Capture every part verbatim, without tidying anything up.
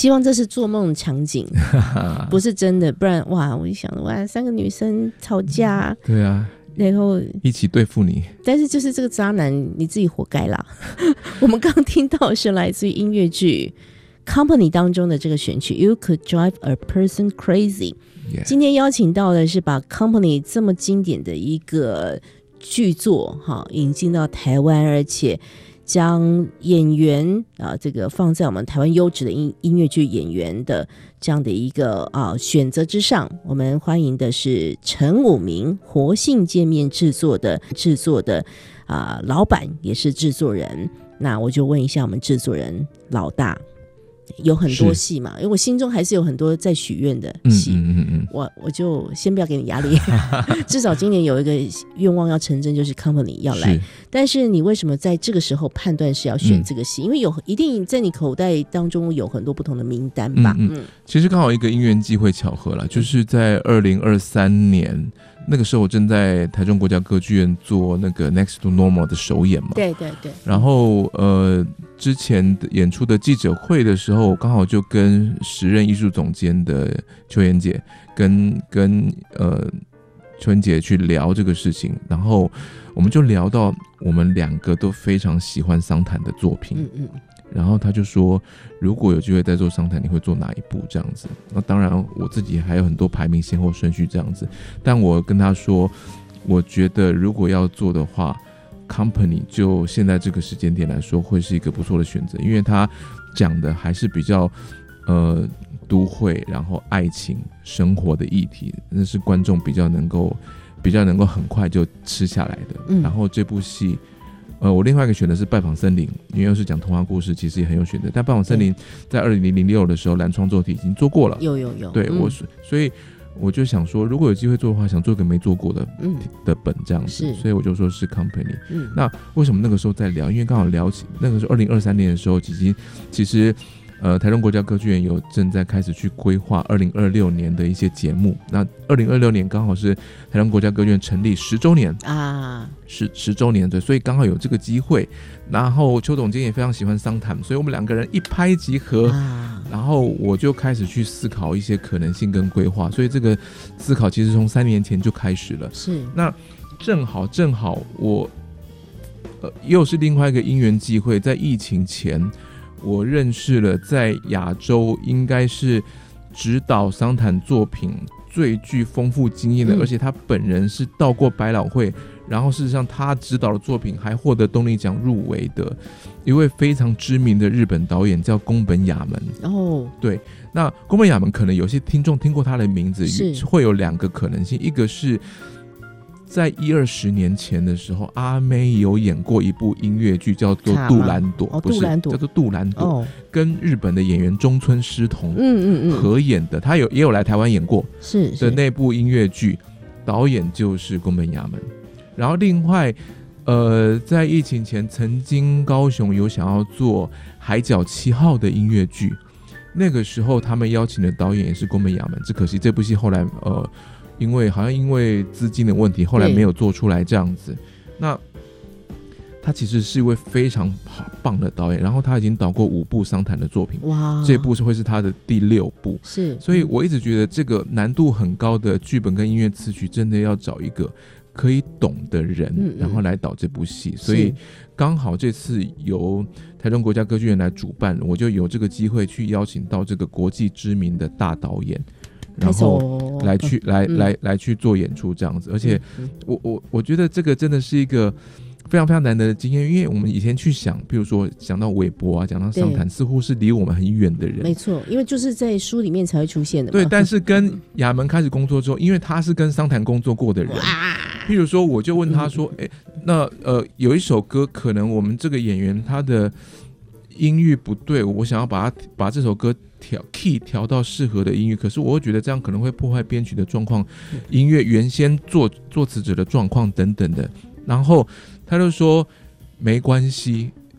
希望这是做梦场景不是真的，不然哇我就想哇三个女生吵架、 嗯、对啊， 然后一起对付你，但是就是这个渣男你自己活该啦我们刚听到的是来自于音乐剧 Company 当中的这个选曲 You Could Drive a Person Crazy、yeah. 今天邀请到的是把 Company 这么经典的一个剧作引进到台湾，而且将演员啊，这个放在我们台湾优质的 音, 音乐剧演员的这样的一个啊选择之上，我们欢迎的是陈武明，活性界面制作的制作的啊老板，也是制作人。那我就问一下我们制作人老大，有很多戏嘛，因为我心中还是有很多在许愿的戏，嗯嗯嗯我我就先不要给你压力至少今年有一个愿望要成真，就是 Company 要来。但是你为什么在这个时候判断是要选这个戏、嗯、因为有一定在你口袋当中有很多不同的名单吧。嗯, 嗯其实刚好一个因缘际会巧合啦，就是在二零二三年那个时候我正在台中国家歌剧院做那个 Next to Normal 的首演嘛， 对对对， 然后呃之前演出的记者会的时候，刚好就跟时任艺术总监的邱妍姐跟跟呃邱妍姐去聊这个事情，然后我们就聊到我们两个都非常喜欢桑坦的作品，嗯嗯，然后他就说如果有机会再做桑坦你会做哪一部这样子，那当然我自己还有很多排名先后顺序这样子，但我跟他说我觉得如果要做的话Company 就现在这个时间点来说会是一个不错的选择，因为他讲的还是比较呃都会然后爱情生活的议题，那是观众比较能够比较能够很快就吃下来的、嗯、然后这部戏呃，我另外一个选的是拜访森林，因为又是讲童话故事，其实也很有选择，但拜访森林在二零零六的时候蓝创作体已经做过了， 有有有， 对、嗯、我所以我就想说如果有机会做的话想做个没做过的、嗯、的本这样子，所以我就说是 Company、嗯、那为什么那个时候在聊，因为刚好聊起那个时候二零二三年的时候其实其实呃，台中国家歌剧院有正在开始去规划二零二六年的一些节目，那二零二六年刚好是台中国家歌剧院成立十周年啊，十十周年，对，所以刚好有这个机会，然后邱总监也非常喜欢桑坦，所以我们两个人一拍即合、啊、然后我就开始去思考一些可能性跟规划，所以这个思考其实从三年前就开始了，是，那正好正好我呃又是另外一个因缘际会，在疫情前我认识了在亚洲应该是指导桑坦作品最具丰富经验的、嗯、而且他本人是到过百老汇，然后事实上他指导的作品还获得动力奖入围的一位非常知名的日本导演叫宫本雅门。哦，对，那宫本雅门可能有些听众听过他的名字，会有两个可能性，一个是在一二十年前的时候，阿妹有演过一部音乐剧，叫做《杜兰朵》，哦、不是叫做《杜兰朵》哦，跟日本的演员中村狮童嗯嗯嗯合演的，他有也有来台湾演过是的那部音乐剧，导演就是宫本雅门。然后另外，呃，在疫情前，曾经高雄有想要做《海角七号》的音乐剧，那个时候他们邀请的导演也是宫本雅门，只可惜这部戏后来呃。因为好像因为资金的问题后来没有做出来这样子，那他其实是一位非常棒的导演，然后他已经导过五部桑坦的作品，哇，这部是会是他的第六部，是，所以我一直觉得这个难度很高的剧本跟音乐词曲真的要找一个可以懂的人、嗯嗯、然后来导这部戏，所以刚好这次由台中国家歌剧院来主办，我就有这个机会去邀请到这个国际知名的大导演，然后来去、嗯、来来来去做演出这样子，而且我我我觉得这个真的是一个非常非常难得的经验，因为我们以前去想，比如说讲到韦伯啊，讲到桑坦，似乎是离我们很远的人， 没错，因为就是在书里面才会出现的嘛。 对，但是跟雅门开始工作之后，因为他是跟桑坦工作过的人，譬如说我就问他说，哎、嗯，那呃有一首歌，可能我们这个演员他的音域不对，我想要把他把这首歌调 key 调到适合的音域，可是我会觉得这样可能会破坏编曲的状况，音乐原先作作词者的状况等等的。然后他就说没关系，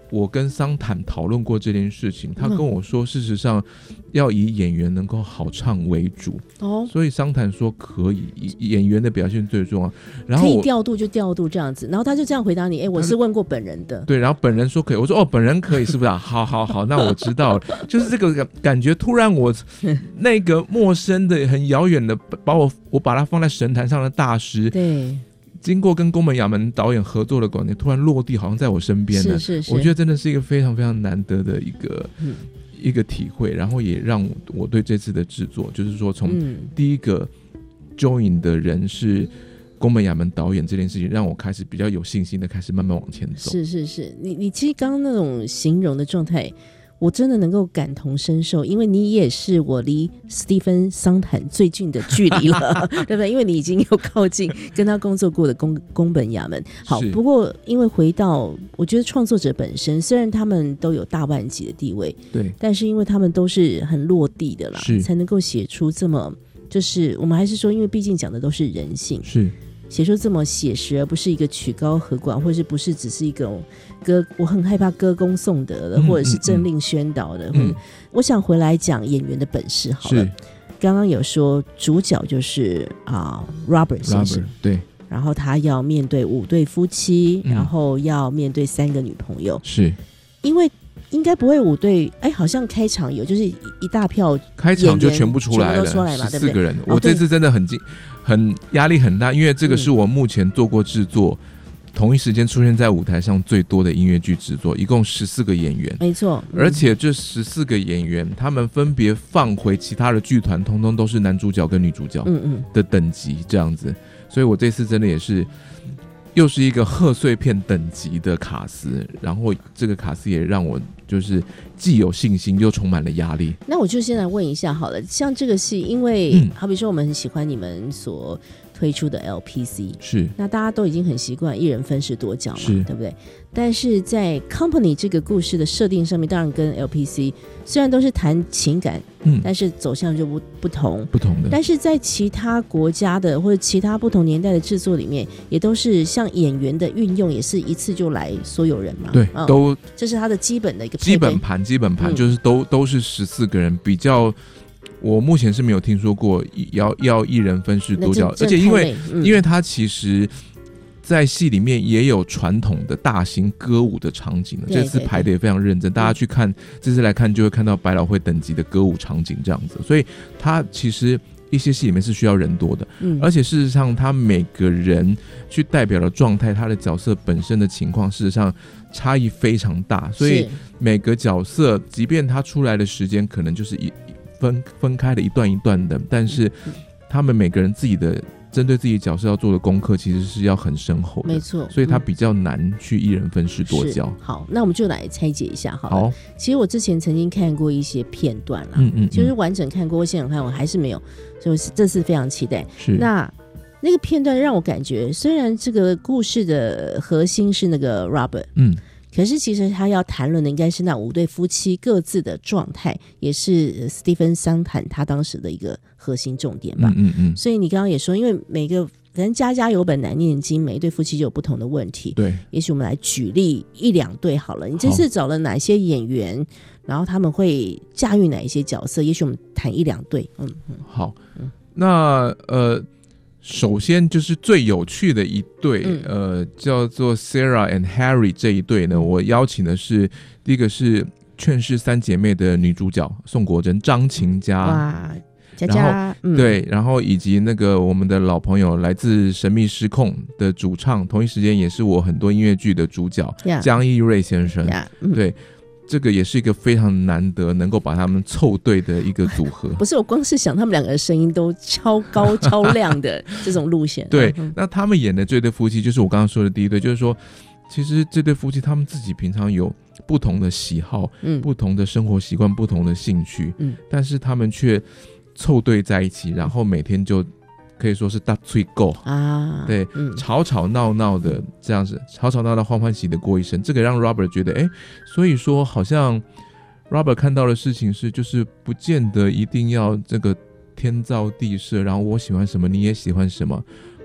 我跟桑坦讨论过这件事情，他跟我说事实上要以演员能够好唱为主、哦、所以桑坦说可以，演员的表现最重要，然后可以调度就调度这样子，然后他就这样回答你，哎，我是问过本人的， 对，然后本人说可以，我说哦，本人可以是不是、啊、好好好，那我知道了就是这个感觉突然我那个陌生的很遥远的把我我把他放在神坛上的大师， 对， 经过跟宫本雅门导演合作的广电突然落地好像在我身边了， 是是是， 我觉得真的是一个非常非常难得的一个、嗯、一个体会，然后也让我对这次的制作就是说从第一个 join 的人是宫本雅门导演这件事情让我开始比较有信心的开始慢慢往前走。 是是是，你你其实刚刚那种形容的状态我真的能够感同身受，因为你也是我离史蒂芬桑坦最近的距离了对不对？因为你已经有靠近跟他工作过的宫宫本雅门。好，不过因为回到我觉得创作者本身虽然他们都有大万级的地位， 对， 但是因为他们都是很落地的啦，才能够写出这么，就是我们还是说因为毕竟讲的都是人性， 是写出这么写实，而不是一个曲高和寡，或者不是只是一个歌，我很害怕歌功颂德的、嗯、或者是政令宣导的、嗯、我想回来讲演员的本事好了。刚刚有说主角就是、呃、Robert 先生， Robert, 对， 然后他要面对五对夫妻、嗯、然后要面对三个女朋友， 是因为应该不会五对，哎，好像开场有就是一大票， 开场就全部出来了，十四个人、哦、我这次真的很很压力很大，因为这个是我目前做过制作、嗯、同一时间出现在舞台上最多的音乐剧制作，一共十四个演员， 没错、 嗯、而且这十四个演员他们分别放回其他的剧团，通通都是男主角跟女主角的等级这样子，所以我这次真的也是又是一个贺岁片等级的卡司，然后这个卡司也让我就是既有信心又充满了压力。 那我就先来问一下好了，像这个戏因为、嗯、好比说我们很喜欢你们所推出的 L P C， 是那大家都已经很习惯一人分饰多角嘛，对不对？但是在 Company 这个故事的设定上面，当然跟 L P C 虽然都是谈情感、嗯、但是走向就 不, 不同不同的。 但是在其他国家的或者其他不同年代的制作里面，也都是像演员的运用也是一次就来所有人嘛， 对、哦、都这是他的基本的一个基本盘基本盘、嗯、就是都都是十四个人，比较我目前是没有听说过要要一人分饰多角，而且因为、嗯、因为他其实在戏里面也有传统的大型歌舞的场景，这次排的也非常认真，大家去看、嗯、这次来看就会看到百老汇等级的歌舞场景这样子，所以他其实一些戏里面是需要人多的、嗯、而且事实上他每个人去代表的状态，他的角色本身的情况事实上差异非常大，所以每个角色即便他出来的时间可能就是一分分开的一段一段的，但是他们每个人自己的针对自己角色要做的功课其实是要很深厚的， 没错， 所以他比较难去一人分饰多角。 好，那我们就来拆解一下好了。 好， 其实我之前曾经看过一些片段啦，嗯嗯，就是完整看过，现场看我还是没有，所以这次非常期待。 是， 那那个片段让我感觉，虽然这个故事的核心是那个 Robert， 嗯。可是其实他要谈论的应该是那五对夫妻各自的状态，也是史蒂芬桑坦他当时的一个核心重点吧。嗯嗯嗯。所以你刚刚也说，因为每个人家家有本难念经，每一对夫妻就有不同的问题。 对。也许我们来举例一两对好了。你这次找了哪些演员，然后他们会驾驭哪一些角色？也许我们谈一两对。嗯嗯。 好。嗯、那呃。首先就是最有趣的一对、嗯、呃，叫做 Sarah and Harry 这一对呢，我邀请的是第一个是劝世三姐妹的女主角宋国珍、张琴佳， 哇，佳佳， 嗯、对，然后以及那个我们的老朋友来自神秘失控的主唱，同一时间也是我很多音乐剧的主角、yeah. 江一瑞先生， yeah. 嗯、 对。这个也是一个非常难得能够把他们凑对的一个组合。 不是，我光是想他们两个的声音都超高超亮的这种路线。 对、嗯，那他们演的这对夫妻就是我刚刚说的第一对，就是说其实这对夫妻他们自己平常有不同的喜好、嗯、不同的生活习惯、不同的兴趣、嗯、但是他们却凑对在一起，然后每天就可以说是大吹够啊，对、嗯，吵吵闹闹的这样子，吵吵闹闹欢欢喜的过一生，这个让 Robert 觉得，哎，所以说好像 Robert 看到的事情是，就是不见得一定要这个天造地设，然后我喜欢什么你也喜欢什么，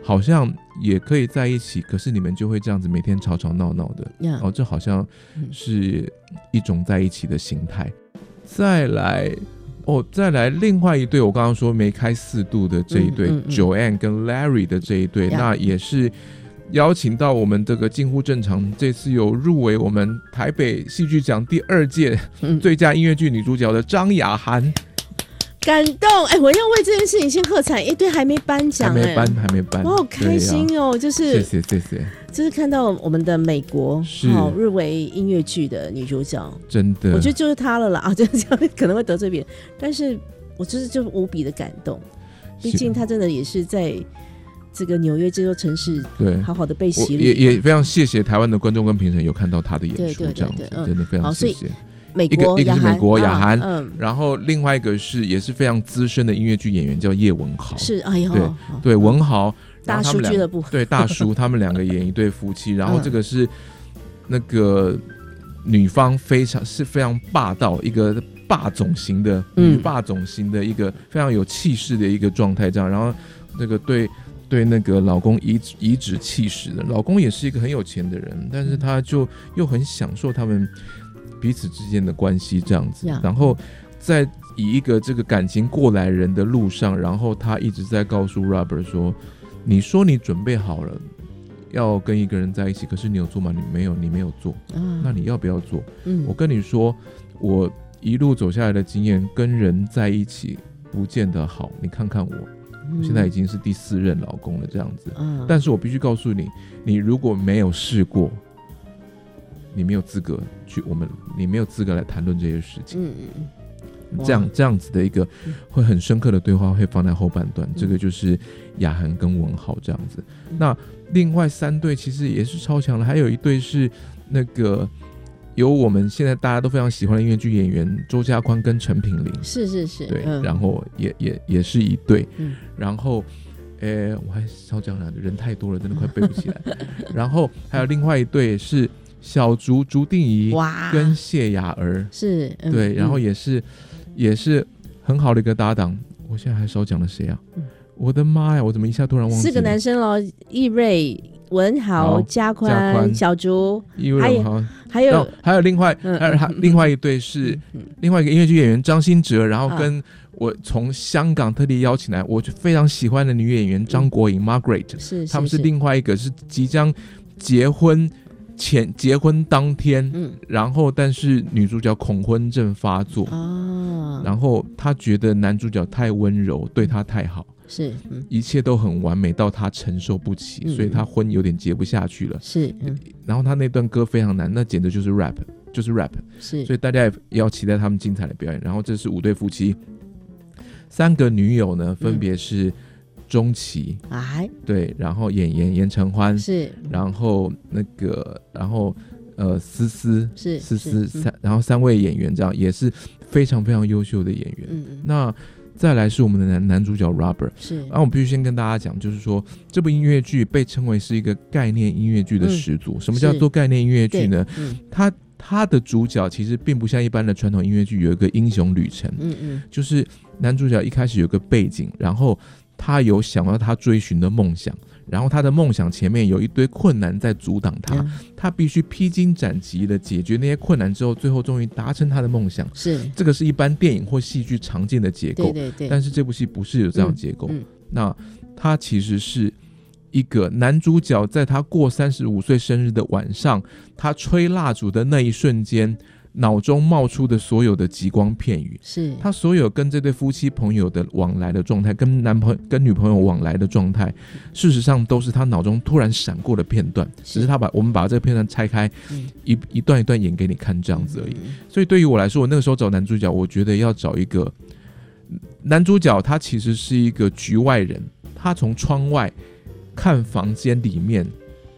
好像也可以在一起，可是你们就会这样子每天吵吵闹闹的、yeah. 哦，这好像是一种在一起的形态。再来哦，再来另外一对，我刚刚说没开四度的这一对、嗯嗯嗯、Joanne 跟 Larry 的这一对、yeah. 那也是邀请到我们这个近乎正常，这次有入围我们台北戏剧奖第二届最佳音乐剧女主角的张雅涵。 感动哎、欸！我要为这件事情先喝彩，一堆还没颁奖， 还没颁，还没颁， 我好开心哦！就是， 谢谢谢谢， 就是看到我们的美国好、哦、入围音乐剧的女主角， 真的， 我觉得就是她了啦啊！就这样可能会得罪别人，但是我就是就无比的感动，毕竟她真的也是在这个纽约这座城市，对，好好的被洗礼， 也也非常谢谢台湾的观众跟评审有看到她的演出，对对对对这样子、嗯，真的非常谢谢。 美国一个一个是美国雅涵、 啊嗯， 然后另外一个是也是非常资深的音乐剧演员，叫叶文豪。 是，哎呦， 对对，文豪大叔俱乐部， 对大叔，他们两个演一对夫妻，然后这个是那个女方非常是非常霸道，一个霸总型的女霸总型的一个非常有气势的一个状态，这样，然后那个对对那个老公颐颐指气使的，老公也是一个很有钱的人，但是他就又很享受他们彼此之间的关系这样子， yeah. 然后在以一个这个感情过来人的路上，然后他一直在告诉 Robert 说，你说你准备好了要跟一个人在一起，可是你有做吗？你没有，你没有做、uh. 那你要不要做、嗯、我跟你说，我一路走下来的经验，跟人在一起不见得好，你看看我、嗯、我现在已经是第四任老公了这样子、uh. 但是我必须告诉你，你如果没有试过，你没有资格去，我们你没有资格来谈论这些事情。嗯嗯，这样这样子的一个会很深刻的对话会放在后半段，嗯、这个就是雅涵跟文豪这样子、嗯。那另外三对其实也是超强的，还有一对是那个有我们现在大家都非常喜欢的音乐剧演员周家宽跟陈品玲， 是是是， 对，嗯、然后也也也是一对，嗯、然后。诶，我还少讲了，人太多了，真的快背不起来。然后还有另外一对是小竹朱定怡跟谢雅儿， 是、嗯、 对，然后也是、嗯、也是很好的一个搭档。我现在还少讲了谁啊、嗯？我的妈呀，我怎么一下突然忘记了？ 四个男生咯，易瑞、文豪、嘉宽、小竹， 易瑞、文豪， 还有还有另外、嗯、还有、嗯、另外一对是、嗯、另外一个音乐剧演员张新哲，然后跟、啊。我从香港特地邀请来我非常喜欢的女演员张国颖、嗯、Margaret， 是, 是他们是另外一个是即将结婚前结婚当天、嗯、然后但是女主角恐婚症发作、哦、然后她觉得男主角太温柔，对她太好，是、嗯、一切都很完美到她承受不起、嗯、所以她婚有点结不下去了，是、嗯、然后她那段歌非常难，那简直就是 rap 就是 rap， 是，所以大家也要期待他们精彩的表演。然后这是五对夫妻，三个女友呢，分别是钟琪、嗯，对，然后演员严承欢是，然后那个，然后呃思思是思思三、嗯，然后三位演员这样也是非常非常优秀的演员。嗯嗯，那再来是我们的 男, 男主角 Robert， 是，然后我必须先跟大家讲，就是说这部音乐剧被称为是一个概念音乐剧的始祖。嗯、什么叫做概念音乐剧呢？嗯、它他的主角其实并不像一般的传统音乐剧有一个英雄旅程，嗯嗯，就是男主角一开始有个背景，然后他有想要他追寻的梦想，然后他的梦想前面有一堆困难在阻挡他，嗯、他必须披荆斩棘的解决那些困难之后，最后终于达成他的梦想。是，这个是一般电影或戏剧常见的结构，对对对，但是这部戏不是有这样的结构，嗯嗯、那他其实是一个男主角在他过三十五岁生日的晚上，他吹蜡烛的那一瞬间，脑中冒出的所有的极光片语，是他所有跟这对夫妻朋友的往来的状态，跟男朋友跟女朋友往来的状态，事实上都是他脑中突然闪过的片段，只是他把我们把这个片段拆开，嗯、一一段一段演给你看这样子而已。嗯、所以对于我来说，我那个时候找男主角，我觉得要找一个男主角，他其实是一个局外人，他从窗外看房间里面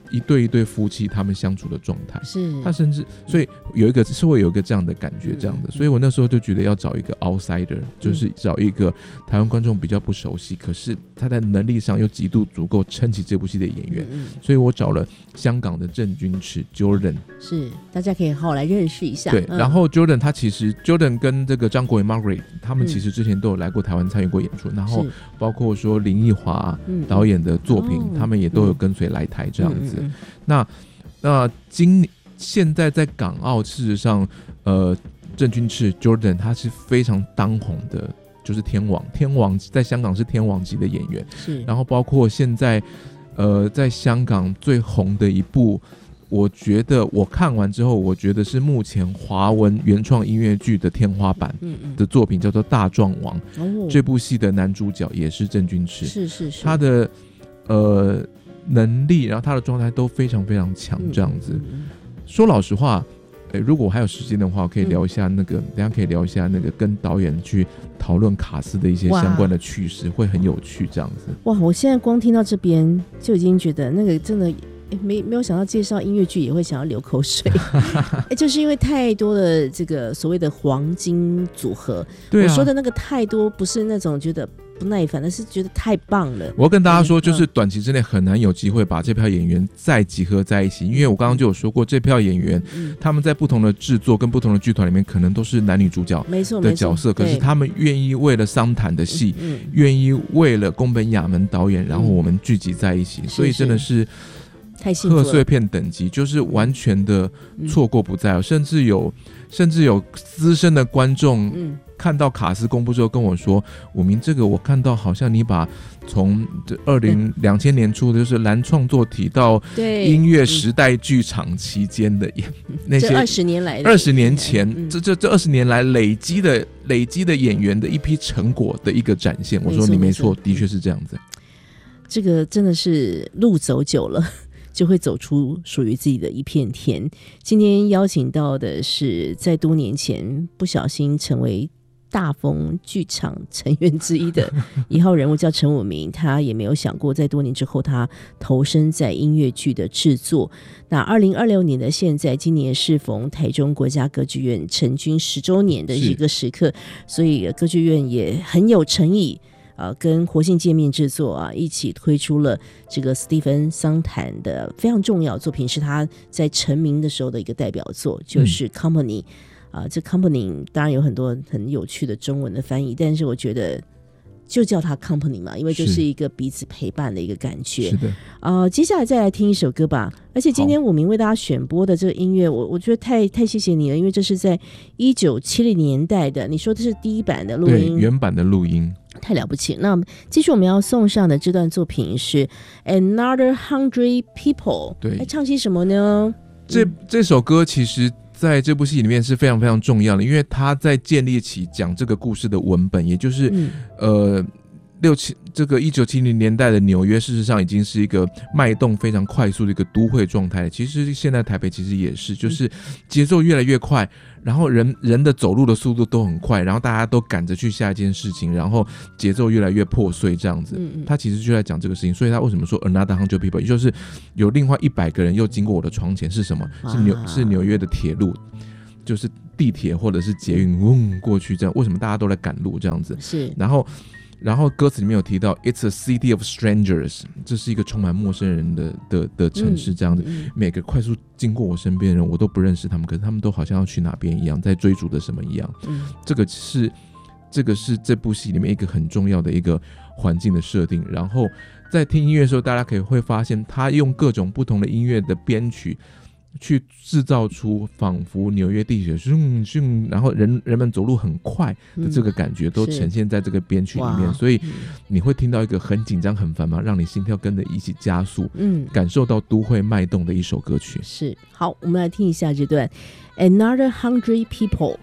一对一对夫妻他们相处的状态， 是他甚至所以有一个是会有一个这样的感觉，这样的、嗯、所以我那时候就觉得要找一个 outsider、嗯、就是找一个台湾观众比较不熟悉，可是他在能力上又极度足够撑起这部戏的演员、嗯嗯、所以我找了香港的郑君驰 Jordan， 是大家可以好好来认识一下。 对、 嗯、 然后 Jordan 他其实 Jordan 跟这个张国伟 Margaret 他们其实之前都有来过台湾参与过演出、嗯、然后包括说林奕华导演的作品、嗯、他们也都有跟随来台这样子、嗯嗯嗯、那那今现在在港澳事实上呃郑君驰 Jordan 他是非常当红的，就是天王天王在香港是天王级的演员，是然后包括现在呃在香港最红的一部，我觉得我看完之后我觉得是目前华文原创音乐剧的天花板的作品，叫做大壮王、哦、这部戏的男主角也是郑君驰，是是是他的呃能力然后他的状态都非常非常强这样子、嗯嗯嗯、说老实话、欸、如果我还有时间的话我可以聊一下那个、嗯、等一下可以聊一下那个跟导演去讨论卡斯的一些相关的趣事，会很有趣这样子。 哇，我现在光听到这边就已经觉得那个真的没没有想到介绍音乐剧也会想要流口水就是因为太多的这个所谓的黄金组合、对啊、我说的那个太多不是那种觉得不耐烦，但是觉得太棒了。 我要跟大家说，就是短期之内很难有机会把这票演员再集合在一起，因为我刚刚就有说过，这票演员、嗯、他们在不同的制作跟不同的剧团里面可能都是男女主角的角色，可是他们愿意为了桑坦的戏，愿、嗯嗯、意为了宫本雅门导演，然后我们聚集在一起、嗯、所以真的是太幸福了， 贺岁片等级，就是完全的错过不在、嗯、甚至有甚至有资深的观众、嗯看到卡斯公布之后跟我说，武明这个我看到好像你把从二零两千年初的就是蓝创作体到音乐时代剧场期间的那些二十年来二十年前、嗯、这这这二十年来累积的累积的演员的一批成果的一个展现。我说你没错，的确是这样子。 这个真的是路走久了就会走出属于自己的一片天。今天邀请到的是在多年前不小心成为大风剧场成员之一的一号人物叫陈武明，他也没有想过在多年之后他投身在音乐剧的制作。那二零二六年的现在，今年适逢台中国家歌剧院成军十周年的一个时刻，所以歌剧院也很有诚意呃，跟活性界面制作啊一起推出了这个斯蒂芬桑坦的非常重要的作品，是他在成名的时候的一个代表作，就是《Company》。嗯啊、呃，这 company 当然有很多很有趣的中文的翻译，但是我觉得就叫它 company 嘛，因为就是一个彼此陪伴的一个感觉。 是的。 呃，接下来再来听一首歌吧。而且今天武明为大家选播的这个音乐，我我觉得太太谢谢你了，因为这是在一九七零年代的，你说这是第一版的录音， 对，原版的录音。 太了不起。那继续我们要送上的这段作品是 Another Hundred People。 对，唱些什么呢？ 这这首歌其实在这部戏里面是非常非常重要的，因为他在建立起讲这个故事的文本，也就是、嗯、呃六七这个一九七零年代的纽约，事实上已经是一个脉动非常快速的一个都会状态。其实现在台北其实也是，就是节奏越来越快，然后人人的走路的速度都很快，然后大家都赶着去下一件事情，然后节奏越来越破碎这样子。嗯、他其实就在讲这个事情，所以他为什么说 Another Hundred People， 也就是有另外一百个人又经过我的床前，是什么？是纽是纽约的铁路，就是地铁或者是捷运嗡过去这样。为什么大家都在赶路这样子？是，然后。然后歌词里面有提到 It's a city of strangers， 这是一个充满陌生人 的, 的, 的城市这样子、嗯嗯、每个快速经过我身边的人我都不认识他们，可是他们都好像要去哪边一样，在追逐的什么一样、嗯、这个是这个是这部戏里面一个很重要的一个环境的设定。然后在听音乐的时候大家可以会发现他用各种不同的音乐的编曲去制造出仿佛纽约地铁咻咻，然后 人, 人们走路很快的这个感觉、嗯、都呈现在这个编曲里面，所以你会听到一个很紧张很繁忙，让你心跳跟着一起加速、嗯、感受到都会脉动的一首歌曲。是，好，我们来听一下这段 Another Hundred People。